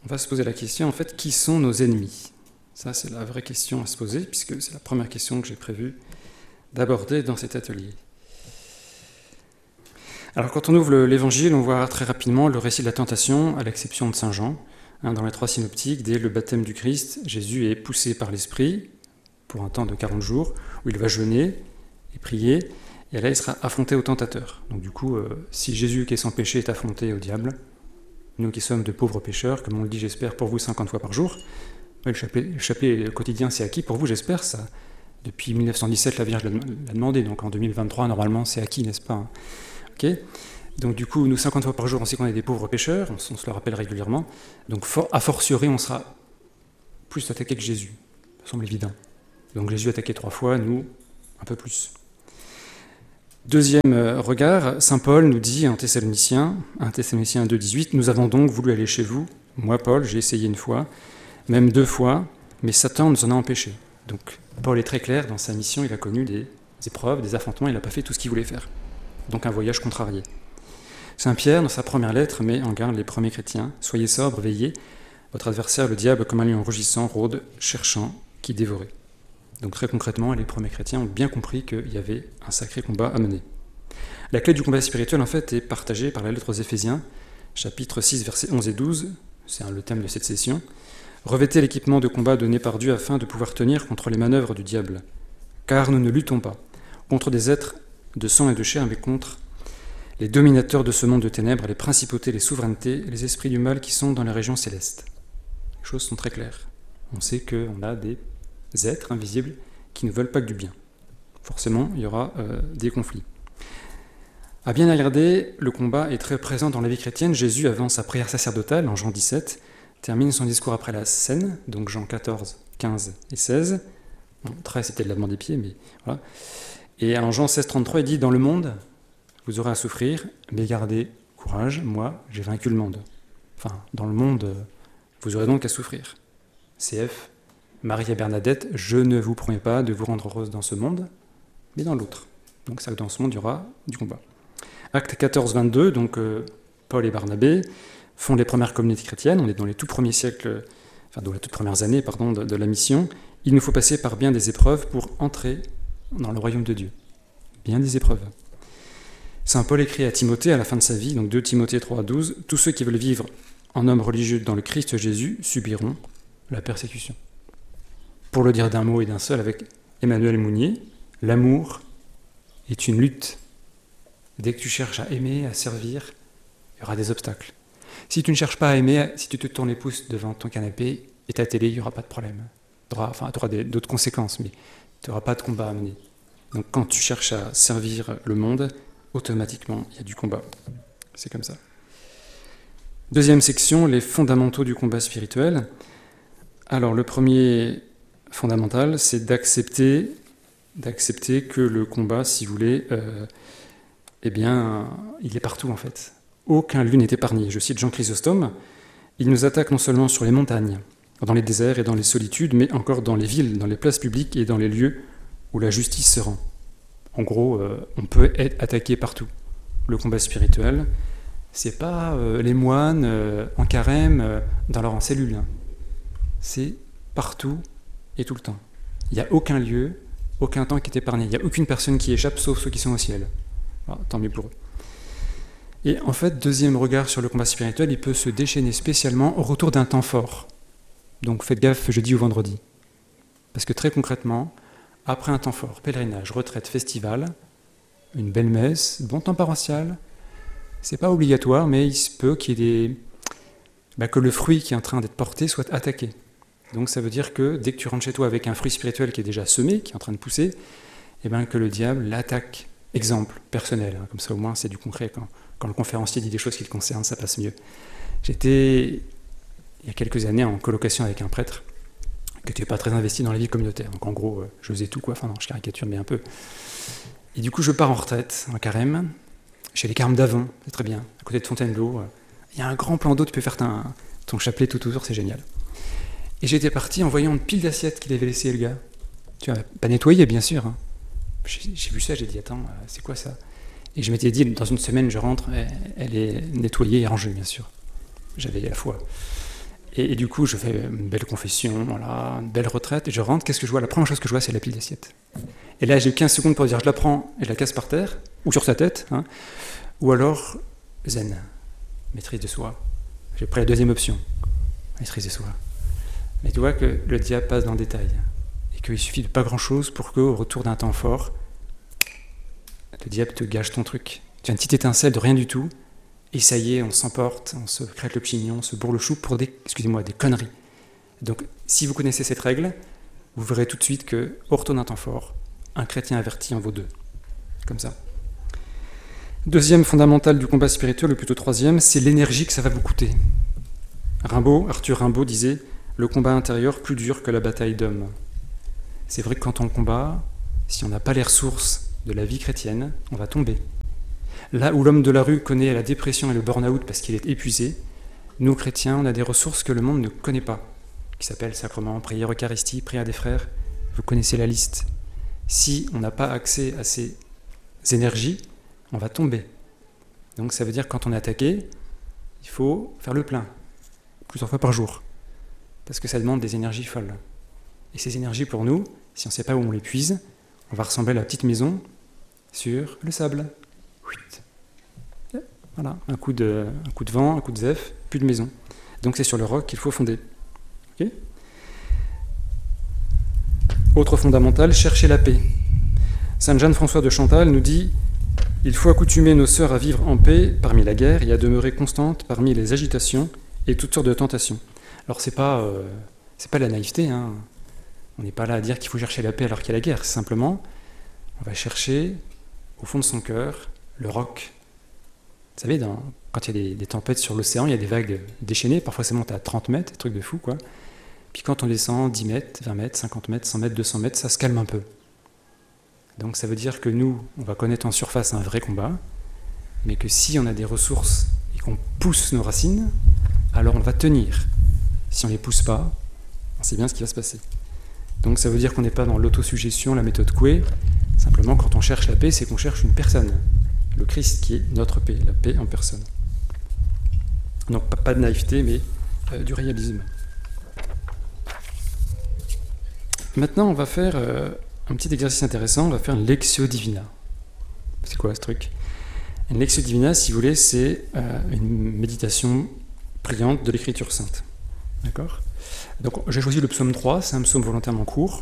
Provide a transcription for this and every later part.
on va se poser la question, en fait, qui sont nos ennemis? Ça, c'est la vraie question à se poser, puisque c'est la première question que j'ai prévu d'aborder dans cet atelier. Alors, quand on ouvre l'Évangile, on voit très rapidement le récit de la tentation, à l'exception de Saint Jean. Dans les 3 synoptiques, dès le baptême du Christ, Jésus est poussé par l'Esprit pour un temps de 40 jours, où il va jeûner et prier, et là, il sera affronté au tentateur. Donc du coup, si Jésus, qui est sans péché, est affronté au diable, nous qui sommes de pauvres pécheurs, comme on le dit, j'espère, pour vous 50 fois par jour, le chapelet quotidien, c'est acquis. Pour vous, j'espère, ça. Depuis 1917, la Vierge l'a demandé, donc en 2023, normalement, c'est acquis, n'est-ce pas? Okay. Donc du coup, nous, 50 fois par jour, on sait qu'on est des pauvres pécheurs, on se le rappelle régulièrement, donc a fortiori, on sera plus attaqué que Jésus, ça semble évident. Donc Jésus attaqué 3 fois, nous, un peu plus. Deuxième regard, saint Paul nous dit en Thessaloniciens 2,18, « Nous avons donc voulu aller chez vous, moi Paul, j'ai essayé une fois, même 2 fois, mais Satan nous en a empêchés. » Donc Paul est très clair dans sa mission, il a connu des épreuves, des affrontements, il n'a pas fait tout ce qu'il voulait faire. Donc un voyage contrarié. Saint Pierre, dans sa première lettre, met en garde les premiers chrétiens, « Soyez sobres, veillez, votre adversaire, le diable, comme un lion rugissant, rôde, cherchant qui dévorer. » Donc très concrètement, les premiers chrétiens ont bien compris qu'il y avait un sacré combat à mener. La clé du combat spirituel, en fait, est partagée par la lettre aux Éphésiens, chapitre 6, versets 11 et 12, c'est le thème de cette session. « Revêtez l'équipement de combat donné par Dieu afin de pouvoir tenir contre les manœuvres du diable. Car nous ne luttons pas contre des êtres de sang et de chair, mais contre les dominateurs de ce monde de ténèbres, les principautés, les souverainetés, les esprits du mal qui sont dans les régions célestes. » Les choses sont très claires. On sait qu'on a des êtres invisibles qui ne veulent pas que du bien. Forcément, il y aura des conflits. À bien regarder, le combat est très présent dans la vie chrétienne. Jésus, avant sa prière sacerdotale, en Jean 17, termine son discours après la scène, donc Jean 14, 15 et 16. Bon, 13, c'était le lavement des pieds, mais voilà. Et en Jean 16, 33, il dit « Dans le monde, vous aurez à souffrir, mais gardez courage, moi, j'ai vaincu le monde. » Enfin, dans le monde, vous aurez donc à souffrir. CF, Marie et Bernadette, je ne vous promets pas de vous rendre heureuse dans ce monde, mais dans l'autre. Donc ça, dans ce monde, il y aura du combat. Acte 14, 22, donc Paul et Barnabé font les premières communautés chrétiennes. On est dans les tout premiers siècles, enfin dans les toutes premières années, de la mission. Il nous faut passer par bien des épreuves pour entrer dans le royaume de Dieu. Bien des épreuves. Saint Paul écrit à Timothée à la fin de sa vie, donc 2 Timothée 3, 12, « Tous ceux qui veulent vivre en homme religieux dans le Christ Jésus subiront la persécution. » Pour le dire d'un mot et d'un seul avec Emmanuel Mounier, l'amour est une lutte. Dès que tu cherches à aimer, à servir, il y aura des obstacles. Si tu ne cherches pas à aimer, si tu te tournes les pouces devant ton canapé et ta télé, il n'y aura pas de problème. Tu auras d'autres conséquences, mais tu n'auras pas de combat à mener. Donc quand tu cherches à servir le monde, automatiquement, il y a du combat. C'est comme ça. Deuxième section, les fondamentaux du combat spirituel. Alors le premier fondamental, c'est d'accepter que le combat, si vous voulez, il est partout en fait. Aucun lieu n'est épargné. Je cite Jean Chrysostome, il nous attaque non seulement sur les montagnes, dans les déserts et dans les solitudes, mais encore dans les villes, dans les places publiques et dans les lieux où la justice se rend. En gros, on peut être attaqué partout. Le combat spirituel, c'est pas les moines en carême en cellule. Hein. C'est partout et tout le temps. Il n'y a aucun lieu, aucun temps qui est épargné. Il n'y a aucune personne qui échappe, sauf ceux qui sont au ciel. Alors, tant mieux pour eux. Et en fait, deuxième regard sur le combat spirituel, il peut se déchaîner spécialement au retour d'un temps fort. Donc faites gaffe jeudi ou vendredi. Parce que très concrètement, après un temps fort, pèlerinage, retraite, festival, une belle messe, bon temps paroissial, c'est pas obligatoire, mais il se peut qu'il y ait que le fruit qui est en train d'être porté soit attaqué. Donc ça veut dire que dès que tu rentres chez toi avec un fruit spirituel qui est déjà semé, qui est en train de pousser, que le diable l'attaque. Exemple personnel, hein, comme ça au moins c'est du concret. Quand le conférencier dit des choses qui le concernent, ça passe mieux. J'étais, il y a quelques années, en colocation avec un prêtre qui n'était pas très investi dans la vie communautaire. Donc en gros, je faisais tout, quoi. Enfin non, je caricature, mais un peu. Et du coup, je pars en retraite, en carême, chez les Carmes d'Avon, c'est très bien, à côté de Fontainebleau. Il y a un grand plan d'eau, tu peux faire ton chapelet tout autour, c'est génial. Et j'étais parti en voyant une pile d'assiettes qu'il avait laissé le gars. Tu vois, pas nettoyé, bien sûr. Hein. J'ai vu ça, j'ai dit, attends, c'est quoi ça? Et je m'étais dit, dans une semaine, je rentre, elle est nettoyée et rangée, bien sûr. J'avais la foi. Et du coup, je fais une belle confession, voilà, une belle retraite, et je rentre, qu'est-ce que je vois? La première chose que je vois, c'est la pile d'assiettes. Et là, j'ai eu 15 secondes pour dire, je la prends et je la casse par terre, ou sur sa tête, hein, ou alors, zen, maîtrise de soi. J'ai pris la deuxième option, maîtrise de soi. Mais tu vois que le diable passe dans le détail, et qu'il suffit de pas grand-chose pour qu'au retour d'un temps fort, le diable te gâche ton truc. Tu as une petite étincelle de rien du tout, et ça y est, on s'emporte, on se crête le pignon, on se bourre le chou pour des conneries. Donc, si vous connaissez cette règle, vous verrez tout de suite qu'au retour d'un temps fort, un chrétien averti en vaut deux. Comme ça. Deuxième fondamental du combat spirituel, ou plutôt troisième, c'est l'énergie que ça va vous coûter. Arthur Rimbaud disait « Le combat intérieur plus dur que la bataille d'hommes ». C'est vrai que quand on combat, si on n'a pas les ressources de la vie chrétienne, on va tomber. Là où l'homme de la rue connaît la dépression et le burn-out parce qu'il est épuisé, nous chrétiens, on a des ressources que le monde ne connaît pas, qui s'appellent sacrement, prière Eucharistie, prière des frères. Vous connaissez la liste. Si on n'a pas accès à ces énergies, on va tomber. Donc ça veut dire que quand on est attaqué, il faut faire le plein, plusieurs fois par jour, parce que ça demande des énergies folles. Et ces énergies pour nous, si on ne sait pas où on les puise, on va ressembler à la petite maison sur le sable. Voilà, un coup de vent, un coup de zèph, plus de maison. Donc c'est sur le roc qu'il faut fonder. Okay. Autre fondamental, chercher la paix. Sainte Jeanne-François de Chantal nous dit « Il faut accoutumer nos sœurs à vivre en paix parmi la guerre et à demeurer constantes parmi les agitations et toutes sortes de tentations. » Alors c'est pas la naïveté, hein. On n'est pas là à dire qu'il faut chercher la paix alors qu'il y a la guerre. C'est simplement, on va chercher au fond de son cœur le roc. Vous savez, quand il y a des tempêtes sur l'océan, il y a des vagues déchaînées, parfois ça monte à 30 mètres, des trucs de fou, quoi. Puis quand on descend 10 mètres, 20 mètres, 50 mètres, 100 mètres, 200 mètres, ça se calme un peu. Donc ça veut dire que nous, on va connaître en surface un vrai combat, mais que si on a des ressources et qu'on pousse nos racines, alors on va tenir. Si on ne les pousse pas, on sait bien ce qui va se passer. Donc ça veut dire qu'on n'est pas dans l'autosuggestion, la méthode Coué. Simplement, quand on cherche la paix, c'est qu'on cherche une personne. Le Christ qui est notre paix, la paix en personne. Donc pas de naïveté, mais du réalisme. Maintenant, on va faire un petit exercice intéressant, on va faire une Lectio Divina. C'est quoi ce truc? Une Lectio Divina, si vous voulez, c'est une méditation priante de l'Écriture sainte. D'accord? Donc j'ai choisi le psaume 3, c'est un psaume volontairement court.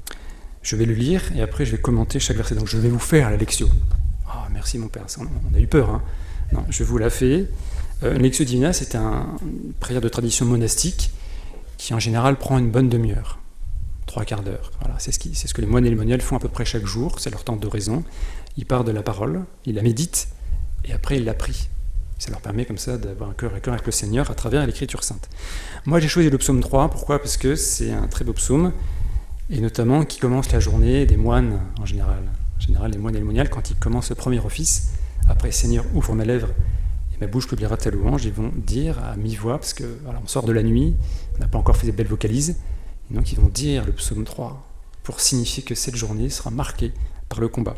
Je vais le lire et après je vais commenter chaque verset. Donc je vais vous faire la Lectio. Ah, merci mon père, on a eu peur. Hein. Non, je vous la fais. Une Lectio Divina, c'est une prière de tradition monastique qui en général prend une bonne demi-heure. 3/4 d'heure. Voilà, c'est ce que les moines et les moniales font à peu près chaque jour, c'est leur temps d'oraison. Ils partent de la parole, ils la méditent, et après ils la prient. Ça leur permet comme ça d'avoir un cœur à cœur avec le Seigneur à travers l'Écriture sainte. Moi j'ai choisi le psaume 3, pourquoi? Parce que c'est un très beau psaume, et notamment qui commence la journée des moines en général. En général, les moines et les moniales, quand ils commencent le premier office, après Seigneur, ouvre mes lèvres, et ma bouche publiera ta louange, ils vont dire à mi-voix, parce que voilà, on sort de la nuit, on n'a pas encore fait des belles vocalises, et donc ils vont dire le psaume 3 pour signifier que cette journée sera marquée par le combat.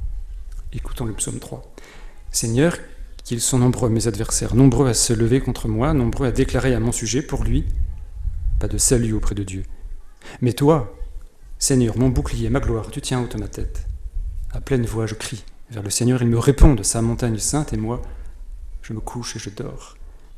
Écoutons le psaume 3. Seigneur, qu'ils sont nombreux mes adversaires, nombreux à se lever contre moi, nombreux à déclarer à mon sujet, pour lui, pas de salut auprès de Dieu. Mais toi, Seigneur, mon bouclier, ma gloire, tu tiens haute ma tête. À pleine voix, je crie vers le Seigneur, il me répond de sa montagne sainte, et moi, je me couche et je dors.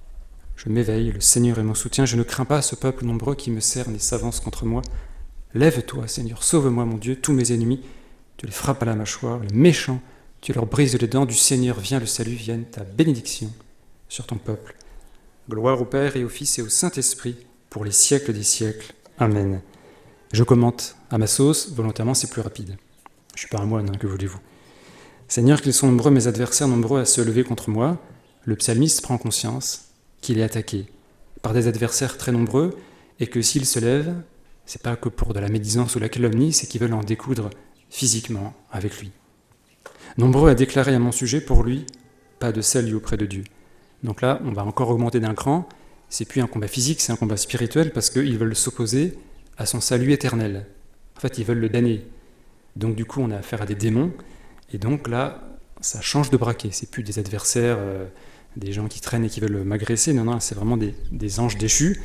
Je m'éveille, le Seigneur est mon soutien, je ne crains pas ce peuple nombreux qui me cerne et s'avance contre moi. Lève-toi, Seigneur, sauve-moi, mon Dieu, tous mes ennemis, tu les frappes à la mâchoire, les méchants, tu leur brises les dents, du Seigneur vient le salut, vienne ta bénédiction sur ton peuple. Gloire au Père et au Fils et au Saint-Esprit, pour les siècles des siècles. Amen. Je commente à ma sauce, volontairement c'est plus rapide. Je ne suis pas un moine, hein, que voulez-vous. Seigneur, qu'ils sont nombreux mes adversaires, nombreux à se lever contre moi, le psalmiste prend conscience qu'il est attaqué par des adversaires très nombreux et que s'il se lève, c'est pas que pour de la médisance ou la calomnie, c'est qu'ils veulent en découdre physiquement avec lui. Nombreux à déclarer à mon sujet, pour lui, pas de salut auprès de Dieu. Donc là, on va encore augmenter d'un cran, c'est plus un combat physique, c'est un combat spirituel parce qu'ils veulent s'opposer à son salut éternel. En fait, ils veulent le damner. Donc du coup, on a affaire à des démons, et donc là, ça change de braquet. C'est plus des adversaires, des gens qui traînent et qui veulent m'agresser, non, c'est vraiment des anges déchus,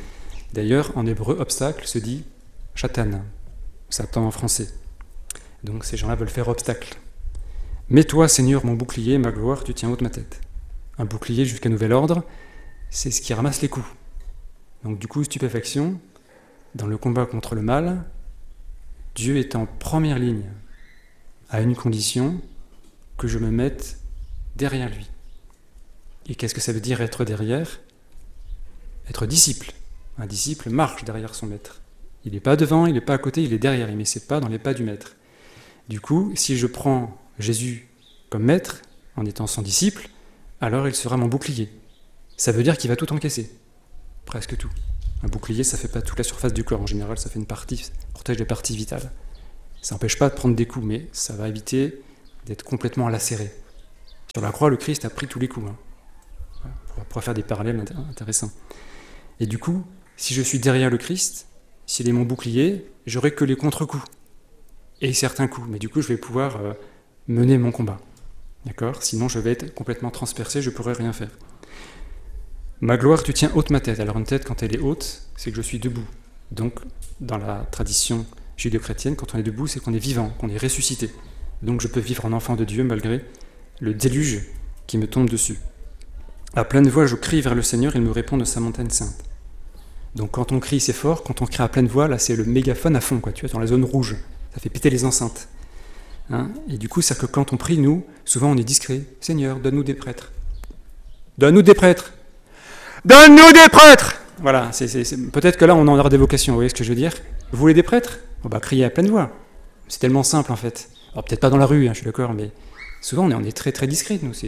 D'ailleurs, en hébreu, obstacle se dit Shatan, Satan en français. Donc ces gens-là veulent faire obstacle. Mais toi, Seigneur, mon bouclier, ma gloire, tu tiens haute ma tête. Un bouclier jusqu'à nouvel ordre, c'est ce qui ramasse les coups. Donc du coup, stupéfaction, dans le combat contre le mal, Dieu est en première ligne, à une condition, que je me mette derrière lui. Et qu'est-ce que ça veut dire être derrière ? Être disciple. Un disciple marche derrière son maître. Il n'est pas devant, il n'est pas à côté, il est derrière, il ne met ses pas dans les pas du maître. Du coup, si je prends Jésus comme maître, en étant son disciple, alors il sera mon bouclier. Ça veut dire qu'il va tout encaisser. Presque tout. Un bouclier, ça ne fait pas toute la surface du corps. En général, ça fait une partie, ça protège les parties vitales. Ça n'empêche pas de prendre des coups, mais ça va éviter d'être complètement lacéré. Sur la croix, le Christ a pris tous les coups. On pourra faire des parallèles intéressants. Et du coup, si je suis derrière le Christ, s'il est mon bouclier, j'aurai que les contre-coups et certains coups. Mais du coup, je vais pouvoir mener mon combat. D'accord ? Sinon, je vais être complètement transpercé, je ne pourrai rien faire. Ma gloire, tu tiens haute ma tête. Alors une tête, quand elle est haute, c'est que je suis debout. Donc, dans la tradition judéo-chrétienne, quand on est debout, c'est qu'on est vivant, qu'on est ressuscité. Donc je peux vivre en enfant de Dieu malgré le déluge qui me tombe dessus. À pleine voix, je crie vers le Seigneur, il me répond de sa montagne sainte. Donc quand on crie, c'est fort. Quand on crie à pleine voix, là, c'est le mégaphone à fond, quoi. Tu vois, dans la zone rouge. Ça fait péter les enceintes. Et du coup, c'est que quand on prie, nous, souvent on est discret. Seigneur, donne-nous des prêtres. Donne-nous des prêtres. Donne-nous des prêtres. Voilà, peut-être que là, on en aura des vocations. Vous voyez ce que je veux dire ? Vous voulez des prêtres ? On va crier à pleine voix. C'est tellement simple, en fait. Alors peut-être pas dans la rue, je suis d'accord, mais souvent on est très très discret, nous.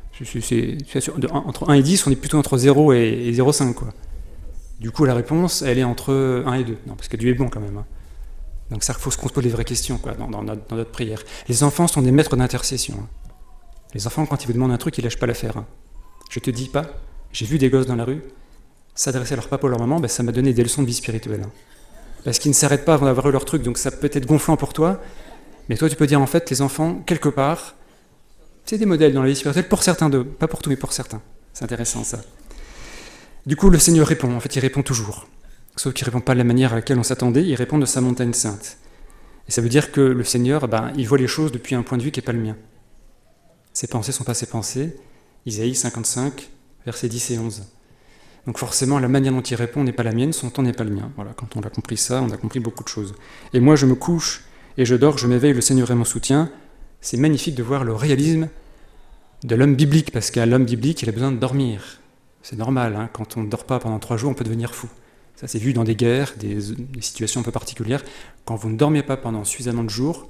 Entre 1 et 10, on est plutôt entre 0 et 0,5, quoi. Du coup, la réponse, elle est entre 1 et 2. Non, parce que Dieu est bon quand même. Donc ça, il faut se poser les vraies questions, quoi, dans notre prière. Les enfants sont des maîtres d'intercession. Les enfants, quand ils vous demandent un truc, ils lâchent pas l'affaire. Je te dis pas, j'ai vu des gosses dans la rue s'adresser à leur papa ou leur maman, ça m'a donné des leçons de vie spirituelle. Parce qu'ils ne s'arrêtent pas avant d'avoir eu leur truc, donc ça peut être gonflant pour toi. Mais toi, tu peux dire, en fait, les enfants, quelque part, c'est des modèles dans la vie spirituelle, pour certains d'eux, pas pour tous, mais pour certains. C'est intéressant, ça. Du coup, le Seigneur répond. En fait, il répond toujours. Sauf qu'il ne répond pas de la manière à laquelle on s'attendait, il répond de sa montagne sainte. Et ça veut dire que le Seigneur, il voit les choses depuis un point de vue qui n'est pas le mien. Ses pensées ne sont pas ses pensées. Isaïe 55, versets 10 et 11. Donc forcément, la manière dont il répond n'est pas la mienne, son temps n'est pas le mien. Voilà, quand on a compris ça, on a compris beaucoup de choses. Et moi, je me couche et je dors, je m'éveille, le Seigneur est mon soutien. C'est magnifique de voir le réalisme de l'homme biblique, parce qu'à l'homme biblique, il a besoin de dormir. C'est normal, quand on ne dort pas pendant 3 jours, on peut devenir fou. Ça, c'est vu dans des guerres, des situations un peu particulières. Quand vous ne dormez pas pendant suffisamment de jours,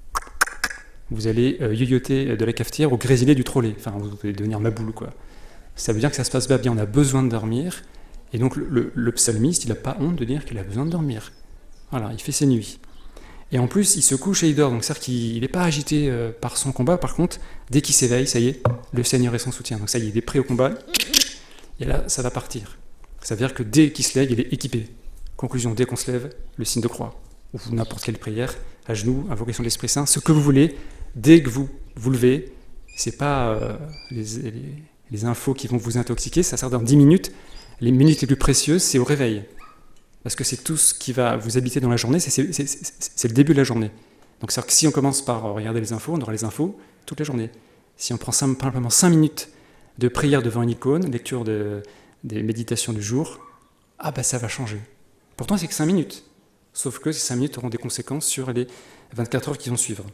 vous allez yoyoter de la cafetière ou grésiller du trolley. Enfin, vous allez devenir maboule, quoi. Ça veut dire que ça se passe pas bien, on a besoin de dormir. Et donc, le psalmiste, il n'a pas honte de dire qu'il a besoin de dormir. Voilà, il fait ses nuits. Et en plus, il se couche et il dort. Donc, c'est-à-dire qu'il n'est pas agité par son combat. Par contre, dès qu'il s'éveille, ça y est, le Seigneur est son soutien. Donc, ça y est, il est prêt au combat. Et là, ça va partir. Ça veut dire que dès qu'il se lève, il est équipé. Conclusion, dès qu'on se lève, le signe de croix. Ou n'importe quelle prière, à genoux, invocation de l'Esprit Saint, ce que vous voulez, dès que vous vous levez, c'est pas les infos qui vont vous intoxiquer, ça sert dans 10 minutes. Les minutes les plus précieuses, c'est au réveil. Parce que c'est tout ce qui va vous habiter dans la journée, c'est le début de la journée. Donc c'est-à-dire que si on commence par regarder les infos, on aura les infos toute la journée. Si on prend simplement 5 minutes de prière devant une icône, lecture des méditations du jour, ça va changer. Pourtant, c'est que 5 minutes. Sauf que ces 5 minutes auront des conséquences sur les 24 heures qui vont suivre.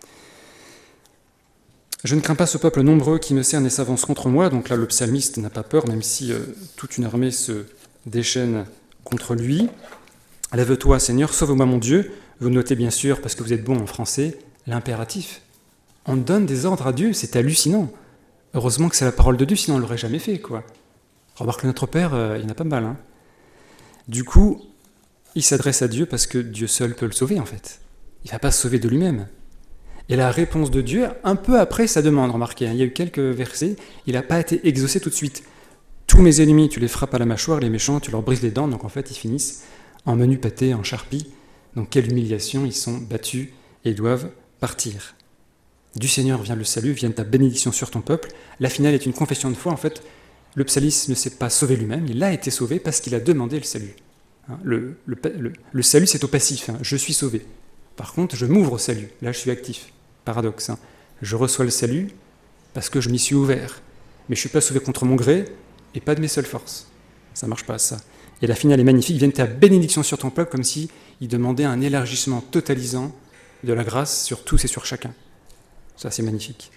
Je ne crains pas ce peuple nombreux qui me cerne et s'avance contre moi. Donc là, le psalmiste n'a pas peur, même si toute une armée se déchaîne contre lui. Lève-toi, Seigneur, sauve-moi, mon Dieu. Vous notez bien sûr, parce que vous êtes bon en français, l'impératif. On donne des ordres à Dieu, c'est hallucinant. Heureusement que c'est la parole de Dieu, sinon on ne l'aurait jamais fait, quoi. Remarque que notre Père, il y en a pas mal. Du coup, il s'adresse à Dieu parce que Dieu seul peut le sauver, en fait. Il ne va pas se sauver de lui-même. Et la réponse de Dieu, un peu après sa demande, remarquez, il y a eu quelques versets, il n'a pas été exaucé tout de suite. Tous mes ennemis, tu les frappes à la mâchoire, les méchants, tu leur brises les dents, donc en fait, ils finissent en menu pâté, en charpie. Donc quelle humiliation, ils sont battus et doivent partir. Du Seigneur vient le salut, vient ta bénédiction sur ton peuple. La finale est une confession de foi, en fait, le psalmiste ne s'est pas sauvé lui-même, il a été sauvé parce qu'il a demandé le salut. Hein. Le salut, c'est au passif. Hein. Je suis sauvé. Par contre, je m'ouvre au salut. Là, je suis actif. Paradoxe. Hein. Je reçois le salut parce que je m'y suis ouvert. Mais je ne suis pas sauvé contre mon gré et pas de mes seules forces. Ça ne marche pas, ça. Et la finale est magnifique. Vienne ta bénédiction sur ton peuple, comme s'il demandait un élargissement totalisant de la grâce sur tous et sur chacun. Ça, c'est magnifique.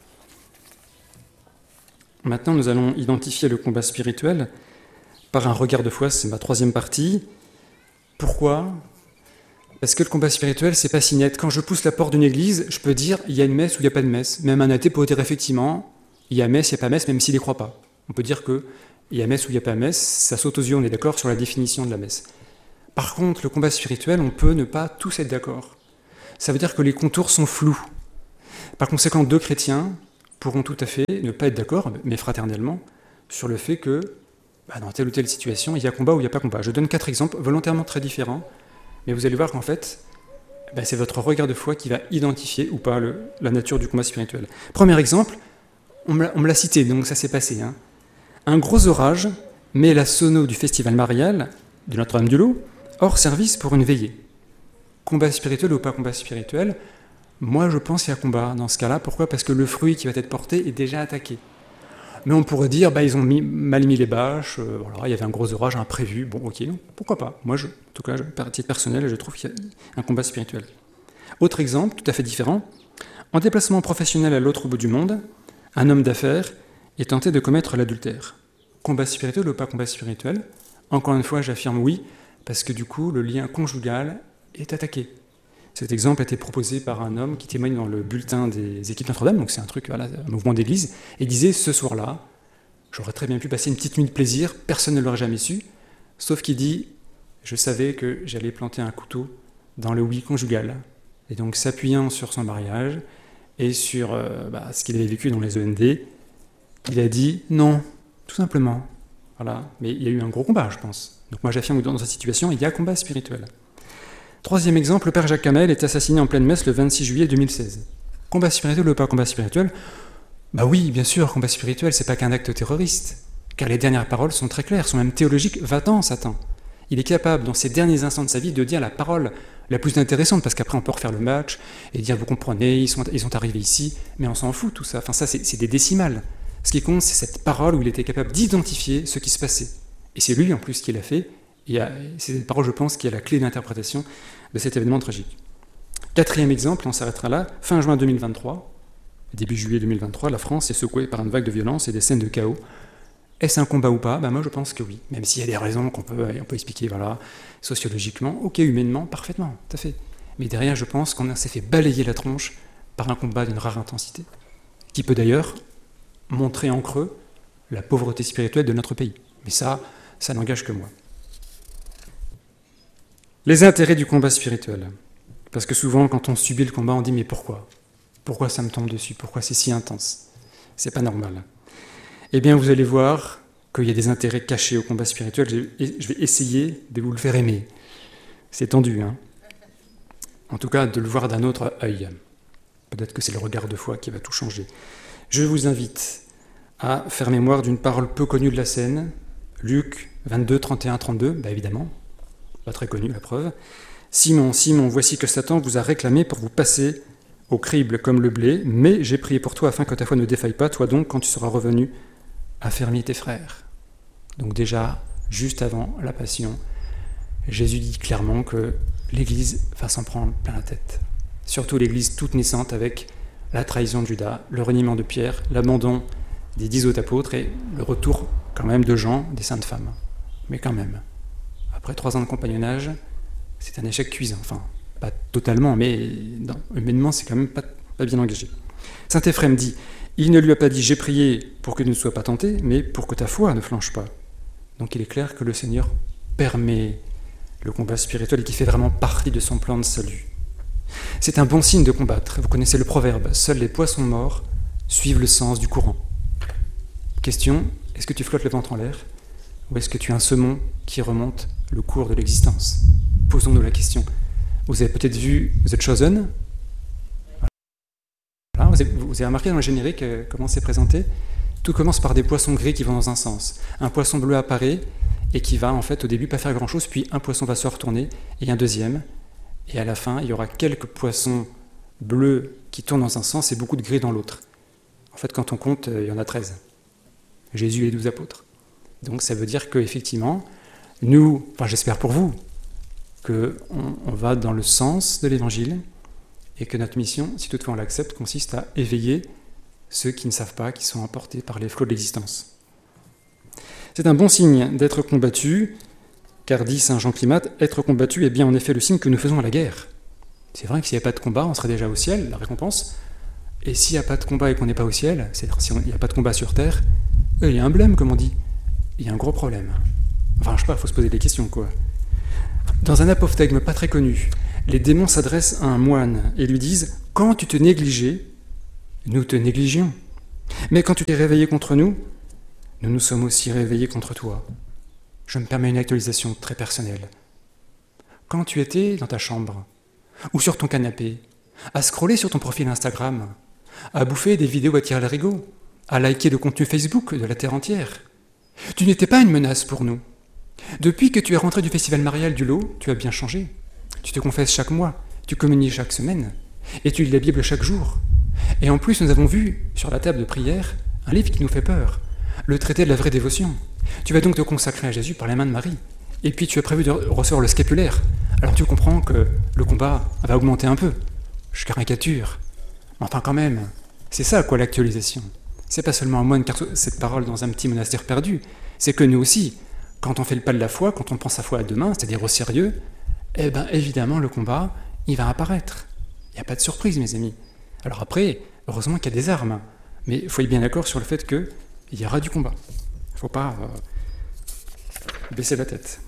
Maintenant, nous allons identifier le combat spirituel par un regard de foi. C'est ma troisième partie. Pourquoi ? Parce que le combat spirituel, c'est pas si net. Quand je pousse la porte d'une église, je peux dire il y a une messe ou il n'y a pas de messe. Même un athée pourrait dire effectivement il y a messe, il n'y a pas messe, même s'il n'y croit pas. On peut dire qu'il y a messe ou il n'y a pas messe, ça saute aux yeux, on est d'accord sur la définition de la messe. Par contre, le combat spirituel, on peut ne pas tous être d'accord. Ça veut dire que les contours sont flous. Par conséquent, deux chrétiens pourront tout à fait ne pas être d'accord, mais fraternellement, sur le fait que dans telle ou telle situation, il y a combat ou il n'y a pas combat. Je donne 4 exemples volontairement très différents, mais vous allez voir qu'en fait, c'est votre regard de foi qui va identifier ou pas la nature du combat spirituel. Premier exemple, on me l'a cité, donc ça s'est passé. Hein. Un gros orage met la sono du festival marial de Notre-Dame-du-Lot hors service pour une veillée. Combat spirituel ou pas combat spirituel ? Moi, je pense qu'il y a combat dans ce cas-là. Pourquoi ? Parce que le fruit qui va être porté est déjà attaqué. Mais on pourrait dire, ils ont mal mis les bâches, voilà, il y avait un gros orage imprévu, bon ok, pourquoi pas. Moi, en tout cas, à titre personnel, je trouve qu'il y a un combat spirituel. Autre exemple, tout à fait différent, en déplacement professionnel à l'autre bout du monde, un homme d'affaires est tenté de commettre l'adultère. Combat spirituel ou pas combat spirituel ? Encore une fois, j'affirme oui, parce que du coup, le lien conjugal est attaqué. Cet exemple a été proposé par un homme qui témoigne dans le bulletin des équipes Notre-Dame, donc c'est un truc, un mouvement d'église, et disait, ce soir-là, j'aurais très bien pu passer une petite nuit de plaisir, personne ne l'aurait jamais su, sauf qu'il dit, je savais que j'allais planter un couteau dans le oui conjugal. Et donc, s'appuyant sur son mariage et sur ce qu'il avait vécu dans les END, il a dit non, tout simplement. Voilà. Mais il y a eu un gros combat, je pense. Donc moi, j'affirme que dans cette situation, il y a combat spirituel. Troisième exemple, le père Jacques Camel est assassiné en pleine messe le 26 juillet 2016. Combat spirituel ou pas combat spirituel ? Oui, bien sûr, combat spirituel, c'est pas qu'un acte terroriste. Car les dernières paroles sont très claires, sont même théologiques. Va-t'en, Satan. Il est capable, dans ces derniers instants de sa vie, de dire la parole la plus intéressante, parce qu'après on peut refaire le match et dire, vous comprenez, ils sont arrivés ici, mais on s'en fout tout ça. Enfin ça, c'est des décimales. Ce qui compte, c'est cette parole où il était capable d'identifier ce qui se passait. Et c'est lui, en plus, qui l'a fait. Et c'est cette parole, je pense, qui est la clé d'interprétation de cet événement tragique. Quatrième exemple, on s'arrêtera là, fin juin 2023, début juillet 2023, la France est secouée par une vague de violence et des scènes de chaos. Est-ce un combat ou pas ? Moi, je pense que oui. Même s'il y a des raisons qu'on peut expliquer, sociologiquement, ok, humainement, parfaitement, tout à fait. Mais derrière, je pense qu'on s'est fait balayer la tronche par un combat d'une rare intensité, qui peut d'ailleurs montrer en creux la pauvreté spirituelle de notre pays. Mais ça n'engage que moi. Les intérêts du combat spirituel. Parce que souvent, quand on subit le combat, on dit « mais pourquoi ? Pourquoi ça me tombe dessus ? Pourquoi c'est si intense ? C'est pas normal. » Eh bien, vous allez voir qu'il y a des intérêts cachés au combat spirituel. Je vais essayer de vous le faire aimer. C'est tendu, hein ? En tout cas, de le voir d'un autre œil. Peut-être que c'est le regard de foi qui va tout changer. Je vous invite à faire mémoire d'une parole peu connue de la scène, Luc 22, 31, 32, évidemment, pas très connue la preuve. « Simon, Simon, voici que Satan vous a réclamé pour vous passer au crible comme le blé, mais j'ai prié pour toi afin que ta foi ne défaille pas. Toi donc, quand tu seras revenu, affermis tes frères. » Donc déjà, juste avant la Passion, Jésus dit clairement que l'Église va s'en prendre plein la tête. Surtout l'Église toute naissante avec la trahison de Judas, le reniement de Pierre, l'abandon des 10 autres apôtres et le retour quand même de Jean, des saintes femmes. Mais quand même, après 3 ans de compagnonnage, c'est un échec cuisant. Enfin, pas totalement, mais humainement, c'est quand même pas bien engagé. Saint Éphrem dit, il ne lui a pas dit « j'ai prié pour que tu ne sois pas tenté, mais pour que ta foi ne flanche pas ». Donc il est clair que le Seigneur permet le combat spirituel et qui fait vraiment partie de son plan de salut. C'est un bon signe de combattre. Vous connaissez le proverbe « Seuls les poissons morts suivent le sens du courant ». Question, est-ce que tu flottes le ventre en l'air ou est-ce que tu as un saumon qui remonte le cours de l'existence ? Posons-nous la question. Vous avez peut-être vu The Chosen ? Voilà, vous avez remarqué dans le générique comment c'est présenté ? Tout commence par des poissons gris qui vont dans un sens. Un poisson bleu apparaît et qui va en fait au début pas faire grand-chose, puis un poisson va se retourner, et un deuxième, et à la fin, il y aura quelques poissons bleus qui tournent dans un sens et beaucoup de gris dans l'autre. En fait, quand on compte, il y en a 13. Jésus et les 12 apôtres. Donc ça veut dire qu'effectivement, nous, enfin j'espère pour vous, qu'on va dans le sens de l'Évangile et que notre mission, si toutefois on l'accepte, consiste à éveiller ceux qui ne savent pas, qui sont emportés par les flots de l'existence. C'est un bon signe d'être combattu, car dit saint Jean Climate, être combattu est bien en effet le signe que nous faisons la guerre. C'est vrai que s'il n'y a pas de combat, on serait déjà au ciel, la récompense. Et s'il n'y a pas de combat et qu'on n'est pas au ciel, c'est-à-dire s'il n'y a pas de combat sur terre, il y a un blême, comme on dit. Il y a un gros problème. Enfin, je sais pas, il faut se poser des questions, quoi. Dans un apophthegme pas très connu, les démons s'adressent à un moine et lui disent « Quand tu te négligeais, nous te négligions. Mais quand tu t'es réveillé contre nous, nous nous sommes aussi réveillés contre toi. » Je me permets une actualisation très personnelle. Quand tu étais dans ta chambre, ou sur ton canapé, à scroller sur ton profil Instagram, à bouffer des vidéos à tire-larigot, à liker le contenu Facebook de la Terre entière, tu n'étais pas une menace pour nous. Depuis que tu es rentré du festival marial du Lot, tu as bien changé. Tu te confesses chaque mois, tu communies chaque semaine, et tu lis la Bible chaque jour. Et en plus, nous avons vu, sur la table de prière, un livre qui nous fait peur, le traité de la vraie dévotion. Tu vas donc te consacrer à Jésus par la main de Marie. Et puis tu as prévu de recevoir le scapulaire. Alors tu comprends que le combat va augmenter un peu. Je caricature. Enfin quand même, c'est ça quoi l'actualisation. C'est pas seulement un moine qui reçoit cette parole dans un petit monastère perdu. C'est que nous aussi, quand on fait le pas de la foi, quand on prend sa foi à deux mains, c'est-à-dire au sérieux, eh bien évidemment le combat, il va apparaître. Il n'y a pas de surprise mes amis. Alors après, heureusement qu'il y a des armes. Mais il faut être bien d'accord sur le fait qu'il y aura du combat. Il ne faut pas baisser la tête.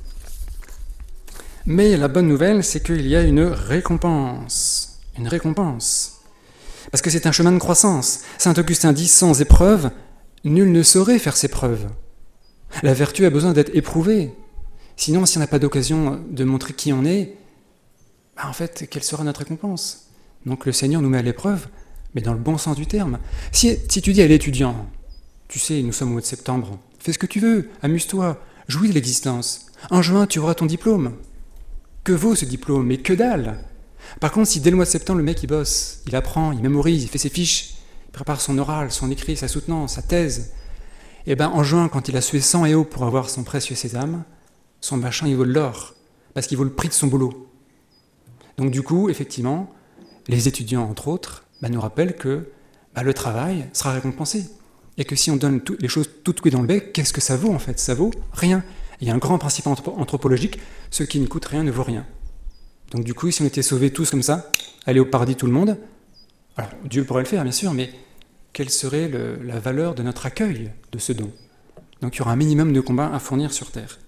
Mais la bonne nouvelle, c'est qu'il y a une récompense. Une récompense. Parce que c'est un chemin de croissance. Saint Augustin dit, sans épreuve, nul ne saurait faire ses preuves. La vertu a besoin d'être éprouvée. Sinon, si on n'a pas d'occasion de montrer qui on est, en fait, quelle sera notre récompense? Donc le Seigneur nous met à l'épreuve, mais dans le bon sens du terme. Si tu dis à l'étudiant, tu sais, nous sommes au mois de septembre, fais ce que tu veux, amuse-toi, jouis de l'existence. En juin, tu auras ton diplôme. Que vaut ce diplôme? Mais que dalle! Par contre, si dès le mois de septembre, le mec, il bosse, il apprend, il mémorise, il fait ses fiches, il prépare son oral, son écrit, sa soutenance, sa thèse, et bien en juin, quand il a sué sang et eau pour avoir son précieux sésame, son machin, il vaut de l'or, parce qu'il vaut le prix de son boulot. Donc du coup, effectivement, les étudiants, entre autres, nous rappellent que le travail sera récompensé. Et que si on donne les choses toutes cuites dans le bec, qu'est-ce que ça vaut en fait? Ça vaut rien. Il y a un grand principe anthropologique, ce qui ne coûte rien ne vaut rien. Donc du coup, si on était sauvés tous comme ça, aller au paradis tout le monde, alors Dieu pourrait le faire bien sûr, mais quelle serait la valeur de notre accueil de ce don? Donc il y aura un minimum de combats à fournir sur Terre.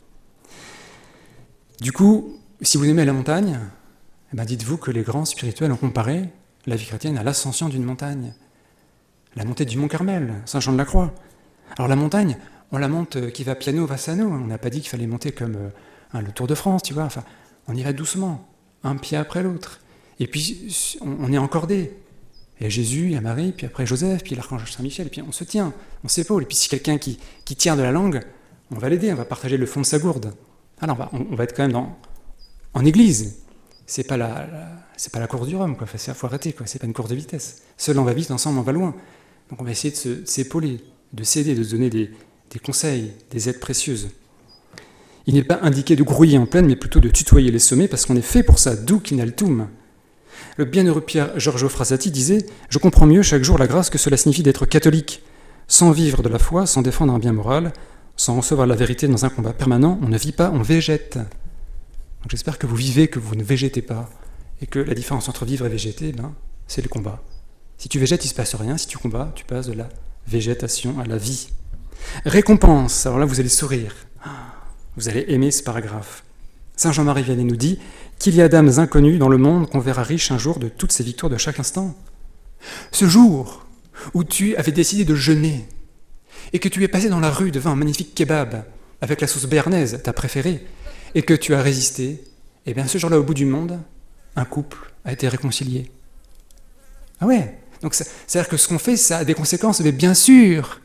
Du coup, si vous aimez la montagne, dites-vous que les grands spirituels ont comparé la vie chrétienne à l'ascension d'une montagne. La montée du Mont Carmel, Saint-Jean de la Croix. Alors la montagne, on la monte qui va piano, va sano. On n'a pas dit qu'il fallait monter comme le Tour de France, tu vois. Enfin, on y va doucement, un pied après l'autre. Et puis, on est encordé. Il y a Jésus, il y a Marie, puis après Joseph, puis l'archange Saint-Michel, et puis on se tient, on s'épaule. Et puis si quelqu'un qui tient de la langue, on va l'aider, on va partager le fond de sa gourde. Alors on va être quand même en église. C'est pas la course du Rhum, quoi. Il faut arrêter, quoi. C'est pas une course de vitesse. Seul on va vite, ensemble on va loin. Donc on va essayer de s'épauler, de s'aider, de se donner des conseils, des aides précieuses. Il n'est pas indiqué de grouiller en plaine, mais plutôt de tutoyer les sommets, parce qu'on est fait pour ça, duc in altum. Le bienheureux Pierre Giorgio Frassati disait « Je comprends mieux chaque jour la grâce que cela signifie d'être catholique. Sans vivre de la foi, sans défendre un bien moral, sans recevoir la vérité dans un combat permanent, on ne vit pas, on végète. » Donc j'espère que vous vivez, que vous ne végétez pas, et que la différence entre vivre et végéter, c'est le combat. Si tu végètes, il ne se passe rien. Si tu combats, tu passes de la végétation à la vie. Récompense. Alors là, vous allez sourire. Vous allez aimer ce paragraphe. Saint Jean-Marie Vianney nous dit qu'il y a d'âmes inconnues dans le monde qu'on verra riches un jour de toutes ces victoires de chaque instant. Ce jour où tu avais décidé de jeûner et que tu es passé dans la rue devant un magnifique kebab avec la sauce béarnaise, ta préférée, et que tu as résisté, eh bien ce jour-là, au bout du monde, un couple a été réconcilié. Ah ouais, donc c'est-à-dire que ce qu'on fait, ça a des conséquences, mais bien sûr,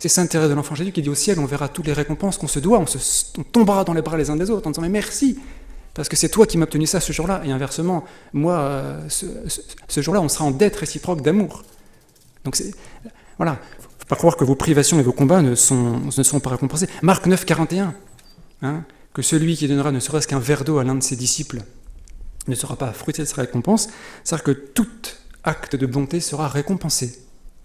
C'est ça l'intérêt de l'enfant Jésus qui dit au ciel, on verra toutes les récompenses qu'on se doit, on tombera dans les bras les uns des autres en disant mais merci, parce que c'est toi qui m'as obtenu ça ce jour-là, et inversement, moi, ce jour-là, on sera en dette réciproque d'amour. Donc voilà, faut pas croire que vos privations et vos combats ne seront pas récompensés. Marc 9, 41, que celui qui donnera ne serait-ce qu'un verre d'eau à l'un de ses disciples ne sera pas frustré de sa récompense, c'est-à-dire que tout acte de bonté sera récompensé.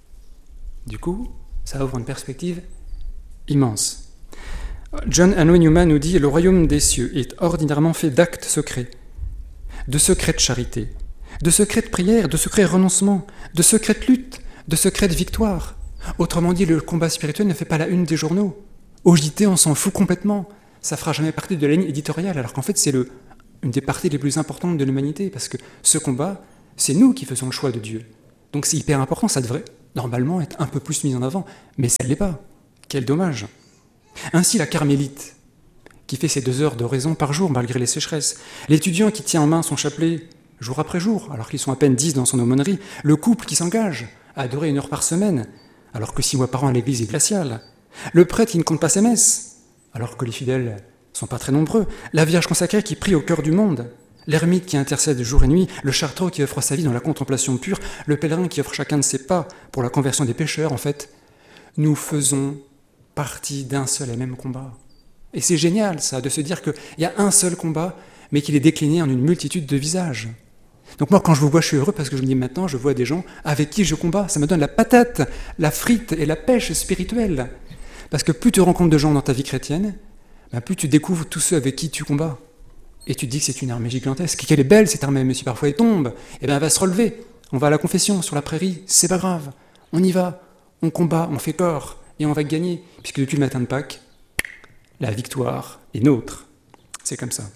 Du coup, ça ouvre une perspective immense. John Henry Newman nous dit « Le royaume des cieux est ordinairement fait d'actes secrets, de secrètes charités, de secrètes prières, de secrets renoncements, de secrètes luttes, de secrètes victoires. Autrement dit, le combat spirituel ne fait pas la une des journaux. Au JT, on s'en fout complètement. Ça fera jamais partie de la ligne éditoriale, alors qu'en fait, c'est une des parties les plus importantes de l'humanité, parce que ce combat, c'est nous qui faisons le choix de Dieu. Donc c'est hyper important, ça devrait normalement être un peu plus mis en avant, mais ça ne l'est pas. Quel dommage. Ainsi, la carmélite, qui fait ses 2 heures d'oraison par jour malgré les sécheresses, l'étudiant qui tient en main son chapelet jour après jour, alors qu'ils sont à peine 10 dans son aumônerie, le couple qui s'engage à adorer 1 heure par semaine, alors que 6 mois par an à l'église est glaciale, le prêtre qui ne compte pas ses messes, alors que les fidèles ne sont pas très nombreux, la Vierge consacrée qui prie au cœur du monde, l'ermite qui intercède jour et nuit, le chartreux qui offre sa vie dans la contemplation pure, le pèlerin qui offre chacun de ses pas pour la conversion des pécheurs, en fait, nous faisons partie d'un seul et même combat. Et c'est génial, ça, de se dire qu'il y a un seul combat, mais qu'il est décliné en une multitude de visages. Donc moi, quand je vous vois, je suis heureux parce que je me dis maintenant, je vois des gens avec qui je combats. Ça me donne la patate, la frite et la pêche spirituelle. Parce que plus tu rencontres de gens dans ta vie chrétienne, plus tu découvres tous ceux avec qui tu combats. Et tu te dis que c'est une armée gigantesque, qu'elle est belle cette armée, mais si parfois elle tombe, elle va se relever. On va à la confession sur la prairie, c'est pas grave. On y va, on combat, on fait corps, et on va gagner. Puisque depuis le matin de Pâques, la victoire est nôtre. C'est comme ça.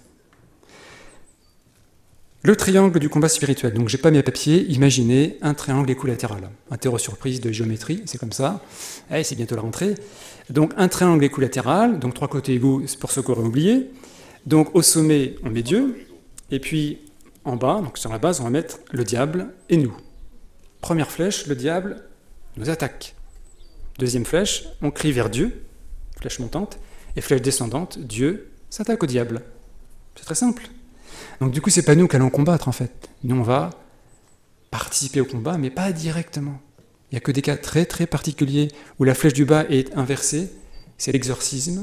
Le triangle du combat spirituel. Donc, j'ai pas mes papiers, imaginez un triangle équilatéral. Interro surprise de géométrie, c'est comme ça. Allez, c'est bientôt la rentrée. Donc, un triangle équilatéral, donc 3 côtés égaux, c'est pour ceux qui auraient oublié. Donc, au sommet, on met Dieu. Et puis, en bas, donc sur la base, on va mettre le diable et nous. Première flèche, le diable nous attaque. Deuxième flèche, on crie vers Dieu, flèche montante. Et flèche descendante, Dieu s'attaque au diable. C'est très simple. Donc du coup, c'est pas nous qui allons combattre en fait. Nous, on va participer au combat, mais pas directement. Il n'y a que des cas très très particuliers où la flèche du bas est inversée. C'est l'exorcisme,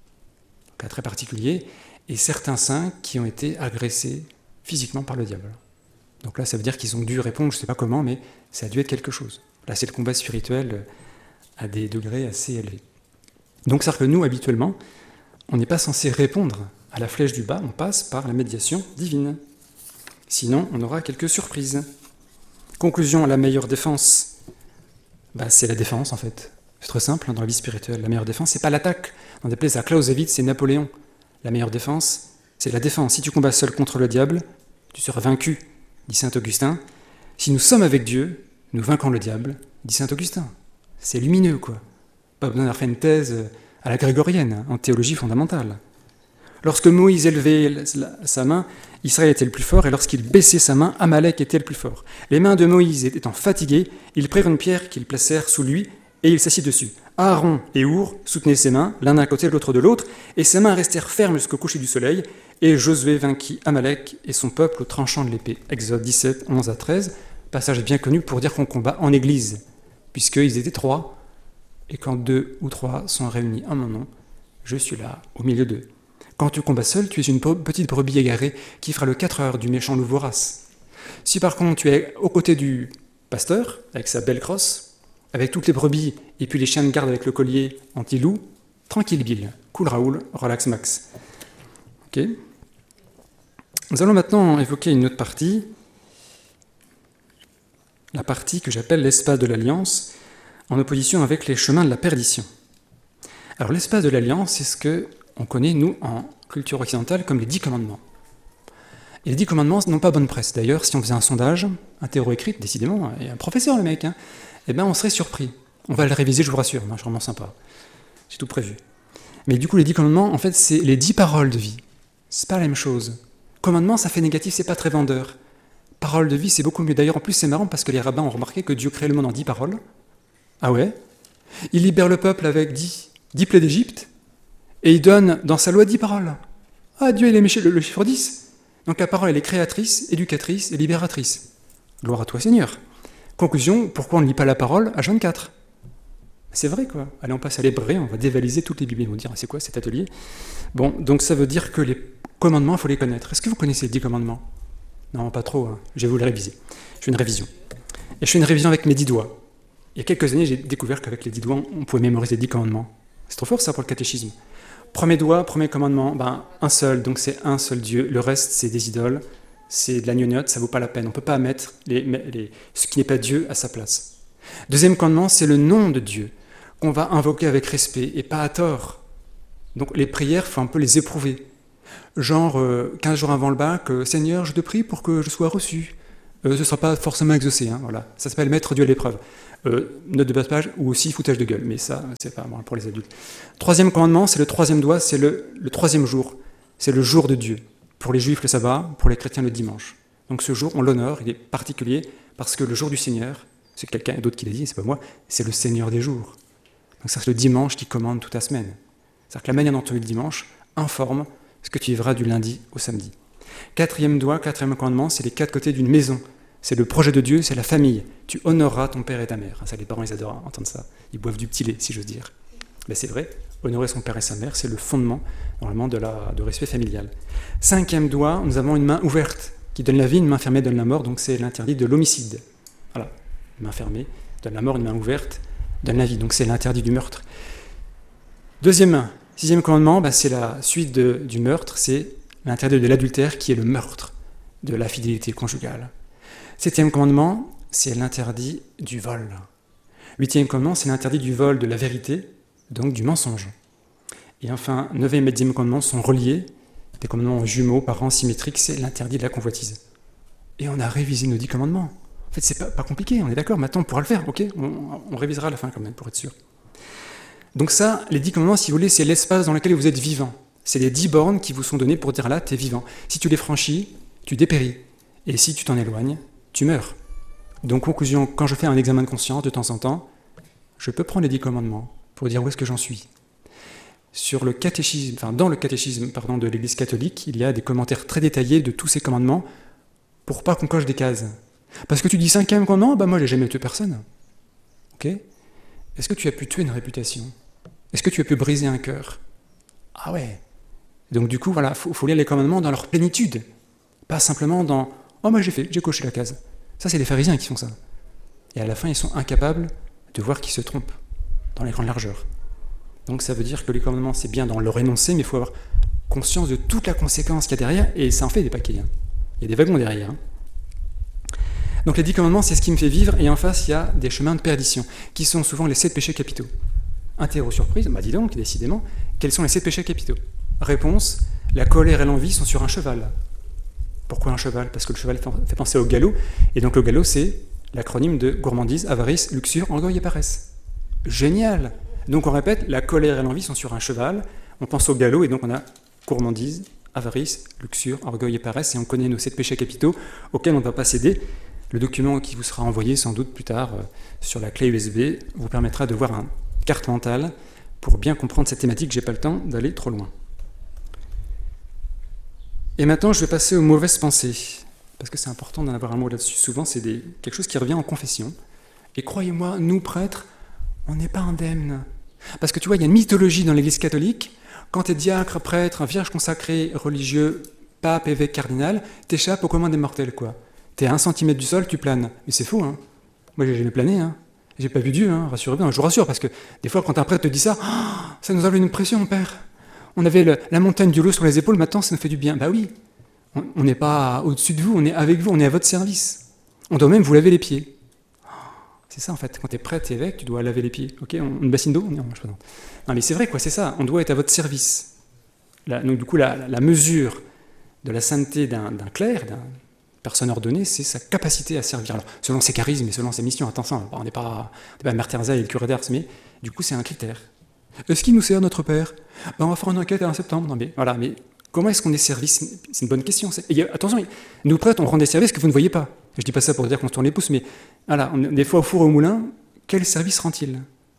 un cas très particulier, et certains saints qui ont été agressés physiquement par le diable. Donc là, ça veut dire qu'ils ont dû répondre, je ne sais pas comment, mais ça a dû être quelque chose. Là, c'est le combat spirituel à des degrés assez élevés. Donc, c'est-à-dire que nous, habituellement, on n'est pas censé répondre à la flèche du bas, on passe par la médiation divine. Sinon, on aura quelques surprises. Conclusion, la meilleure défense, c'est la défense en fait. C'est très simple dans la vie spirituelle. La meilleure défense, c'est pas l'attaque. On appelait ça Clausewitz, c'est Napoléon. La meilleure défense, c'est la défense. Si tu combats seul contre le diable, tu seras vaincu, dit saint Augustin. Si nous sommes avec Dieu, nous vaincrons le diable, dit saint Augustin. C'est lumineux, quoi. Pas besoin d'avoir fait une thèse à la grégorienne, en théologie fondamentale. Lorsque Moïse élevait sa main, Israël était le plus fort, et lorsqu'il baissait sa main, Amalek était le plus fort. Les mains de Moïse étant fatiguées, ils prirent une pierre qu'ils placèrent sous lui, et il s'assit dessus. Aaron et Our soutenaient ses mains, l'un d'un côté, l'autre de l'autre, et ses mains restèrent fermes jusqu'au coucher du soleil, et Josué vainquit Amalek et son peuple au tranchant de l'épée. Exode 17, 11 à 13, passage bien connu pour dire qu'on combat en église, puisqu'ils étaient 3, et quand 2 ou 3 sont réunis en mon nom, je suis là, au milieu d'eux. Quand tu combats seul, tu es une petite brebis égarée qui fera le 4 heures du méchant loup vorace. Si par contre tu es aux côtés du pasteur, avec sa belle crosse, avec toutes les brebis et puis les chiens de garde avec le collier anti-loup, tranquille Bill, cool Raoul, relax Max. Ok. Nous allons maintenant évoquer une autre partie, la partie que j'appelle l'espace de l'Alliance, en opposition avec les chemins de la perdition. Alors l'espace de l'Alliance, c'est ce qu'on connaît, nous, en culture occidentale, comme les 10 commandements. Et les 10 commandements n'ont pas bonne presse. D'ailleurs, si on faisait un sondage, interro-écrite, décidément, et un professeur le mec, on serait surpris. On va le réviser, je vous rassure, c'est vraiment sympa. J'ai tout prévu. Mais du coup, les 10 commandements, en fait, c'est les 10 paroles de vie. C'est pas la même chose. Commandement, ça fait négatif, c'est pas très vendeur. Parole de vie, c'est beaucoup mieux. D'ailleurs, en plus, c'est marrant parce que les rabbins ont remarqué que Dieu crée le monde en 10 paroles. Ah ouais? Il libère le peuple avec 10 plaies d'Égypte, et il donne dans sa loi 10 paroles. Ah, Dieu, il a mis le chiffre 10. Donc la parole, elle est créatrice, éducatrice et libératrice. Gloire à toi, Seigneur. Conclusion, pourquoi on ne lit pas la parole à Jean 4 ? C'est vrai, quoi. Allez, on passe à l'hébreu, on va dévaliser toutes les Bibles. Ils vont dire, c'est quoi cet atelier ? Bon, donc ça veut dire que les commandements, il faut les connaître. Est-ce que vous connaissez les 10 commandements ? Non, pas trop, hein. Je vais vous les réviser. Je fais une révision. Et je fais une révision avec mes 10 doigts. Il y a quelques années, j'ai découvert qu'avec les 10 doigts, on pouvait mémoriser les 10 commandements. C'est trop fort, ça, pour le catéchisme. Premier doigt, premier commandement, un seul, donc c'est un seul Dieu. Le reste, c'est des idoles, c'est de la gnognotte, ça vaut pas la peine. On ne peut pas mettre ce qui n'est pas Dieu à sa place. Deuxième commandement, c'est le nom de Dieu, qu'on va invoquer avec respect et pas à tort. Donc les prières, il faut un peu les éprouver. Genre, 15 jours avant le bac, Seigneur, je te prie pour que je sois reçu. Ce ne sera pas forcément exaucé, hein, voilà. Ça s'appelle mettre Dieu à l'épreuve. Note de bas de page, ou aussi foutage de gueule, mais ça, c'est pas bon pour les adultes. Troisième commandement, c'est le troisième doigt, c'est le troisième jour. C'est le jour de Dieu. Pour les juifs, le sabbat, pour les chrétiens, le dimanche. Donc ce jour, on l'honore, il est particulier, parce que le jour du Seigneur, c'est quelqu'un d'autre qui l'a dit, c'est pas moi, c'est le Seigneur des jours. Donc ça, c'est le dimanche qui commande toute la semaine. C'est-à-dire que la manière dont tu vis le dimanche informe ce que tu vivras du lundi au samedi. Quatrième doigt, quatrième commandement, c'est les 4 côtés d'une maison. C'est le projet de Dieu, c'est la famille. Tu honoreras ton père et ta mère. Ça, les parents, ils adorent entendre ça. Ils boivent du petit lait, si j'ose dire. Mais c'est vrai, honorer son père et sa mère, c'est le fondement, normalement, de respect familial. Cinquième doigt, nous avons une main ouverte qui donne la vie, une main fermée donne la mort, donc c'est l'interdit de l'homicide. Voilà, une main fermée donne la mort, une main ouverte donne la vie, donc c'est l'interdit du meurtre. Deuxième main, sixième commandement, c'est la suite du meurtre, c'est l'interdit de l'adultère qui est le meurtre de la fidélité conjugale. Septième commandement, c'est l'interdit du vol. Huitième commandement, c'est l'interdit du vol de la vérité, donc du mensonge. Et enfin, neuvième et dixième commandement sont reliés, des commandements jumeaux, par rang symétriques, c'est l'interdit de la convoitise. Et on a révisé nos 10 commandements. En fait, c'est pas compliqué, on est d'accord, maintenant on pourra le faire, ok ? On révisera à la fin quand même, pour être sûr. Donc ça, les 10 commandements, si vous voulez, c'est l'espace dans lequel vous êtes vivant. C'est les 10 bornes qui vous sont données pour dire là, tu es vivant. Si tu les franchis, tu dépéris. Et si tu t'en éloignes, tu meurs. Donc, conclusion, quand je fais un examen de conscience de temps en temps, je peux prendre les 10 commandements pour dire où est-ce que j'en suis. Dans le catéchisme de l'Église catholique, il y a des commentaires très détaillés de tous ces commandements pour pas qu'on coche des cases. Parce que tu dis 5e commandement, moi j'ai jamais tué personne. Ok ? Est-ce que tu as pu tuer une réputation ? Est-ce que tu as pu briser un cœur ? Ah ouais. Donc du coup, voilà, faut lire les commandements dans leur plénitude. Pas simplement dans « Oh, moi j'ai coché la case ». Ça, c'est les pharisiens qui font ça. Et à la fin, ils sont incapables de voir qu'ils se trompent dans les grandes largeurs. Donc ça veut dire que les commandements, c'est bien dans leur énoncé, mais il faut avoir conscience de toute la conséquence qu'il y a derrière, et ça en fait des paquets. Hein. Il y a des wagons derrière. Hein. Donc les 10 commandements, c'est ce qui me fait vivre, et en face, il y a des chemins de perdition, qui sont souvent les 7 péchés capitaux. Interro surprise, dis donc, décidément, quels sont les 7 péchés capitaux ? Réponse, la colère et l'envie sont sur un cheval. Pourquoi un cheval ? Parce que le cheval fait penser au galop, et donc le galop, c'est l'acronyme de gourmandise, avarice, luxure, orgueil et paresse. Génial ! Donc on répète, la colère et l'envie sont sur un cheval, on pense au galop, et donc on a gourmandise, avarice, luxure, orgueil et paresse, et on connaît nos 7 péchés capitaux auxquels on ne va pas céder. Le document qui vous sera envoyé sans doute plus tard sur la clé USB vous permettra de voir une carte mentale pour bien comprendre cette thématique. J'ai pas le temps d'aller trop loin. Et maintenant, je vais passer aux mauvaises pensées, parce que c'est important d'en avoir un mot là-dessus. Souvent, c'est quelque chose qui revient en confession. Et croyez-moi, nous, prêtres, on n'est pas indemnes. Parce que tu vois, il y a une mythologie dans l'Église catholique. Quand tu es diacre, prêtre, vierge consacré, religieux, pape, évêque, cardinal, t'échappes au commun des mortels, quoi. T'es à 1 centimètre du sol, tu planes. Mais c'est faux, hein. Moi, j'ai jamais plané, hein. J'ai pas vu Dieu, hein. Rassurez-vous, je vous rassure, parce que des fois, quand un prêtre te dit ça, ça nous enlève une pression, père. On avait la montagne du lot sur les épaules, maintenant ça nous fait du bien. Bah oui, on n'est pas au-dessus de vous, on est avec vous, on est à votre service. On doit même vous laver les pieds. C'est ça en fait, quand tu es prêtre et évêque, tu dois laver les pieds. Ok, une bassine d'eau ? Non, je plaisante. Non mais c'est vrai quoi, c'est ça, on doit être à votre service. Donc du coup, la mesure de la sainteté d'un clerc, d'une personne ordonnée, c'est sa capacité à servir. Alors, selon ses charismes et selon ses missions, attention, on n'est pas Mère Teresa et le curé d'Ars, mais du coup c'est un critère. Est-ce qu'il nous sert notre Père ? On va faire une enquête en septembre. Non mais voilà, mais comment est-ce qu'on est servi ? C'est une bonne question. Attention, nous prêtres, on rend des services que vous ne voyez pas. Je ne dis pas ça pour dire qu'on se tourne les pouces, mais voilà, des fois au four et au moulin, quel service rend-il ?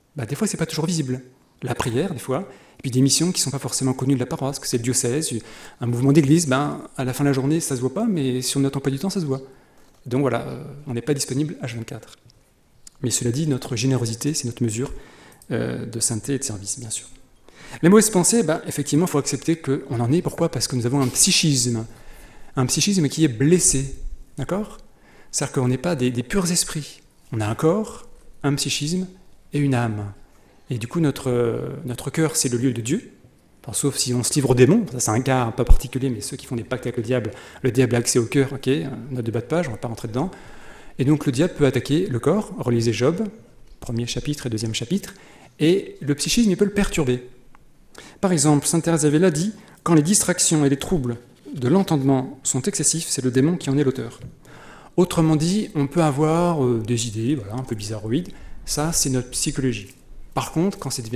Des fois, c'est pas toujours visible. La prière, des fois, et puis des missions qui sont pas forcément connues de la paroisse, que c'est le diocèse, un mouvement d'église, à la fin de la journée, ça se voit pas, mais si on n'attend pas du temps, ça se voit. Donc voilà, on n'est pas disponible H24. Mais cela dit, notre générosité, c'est notre mesure de sainteté et de service, bien sûr. Les mauvaises pensées, effectivement, il faut accepter qu'on en ait. Pourquoi ? Parce que nous avons un psychisme qui est blessé, d'accord ? C'est-à-dire qu'on n'est pas des purs esprits. On a un corps, un psychisme et une âme. Et du coup, notre cœur, c'est le lieu de Dieu. Enfin, sauf si on se livre aux démons, ça c'est un cas un peu particulier, mais ceux qui font des pactes avec le diable a accès au cœur, ok, note de bas de page, on ne va pas rentrer dedans. Et donc le diable peut attaquer le corps, relisez Job, 1er chapitre et 2e chapitre, et le psychisme, il peut le perturber. Par exemple, sainte Thérèse d'Avila dit « Quand les distractions et les troubles de l'entendement sont excessifs, c'est le démon qui en est l'auteur. » Autrement dit, on peut avoir des idées un peu bizarroïdes, ça c'est notre psychologie. Par contre, quand c'est